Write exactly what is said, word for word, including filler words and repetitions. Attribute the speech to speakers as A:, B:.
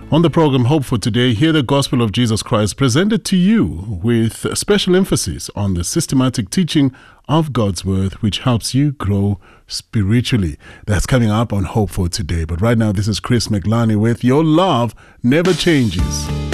A: On the program Hope for Today, hear the gospel of Jesus Christ presented to you with a special emphasis on the systematic teaching of God's Word, which helps you grow spiritually. That's coming up on Hope for Today. But right now, this is Chris McLarney with Your Love Never Changes.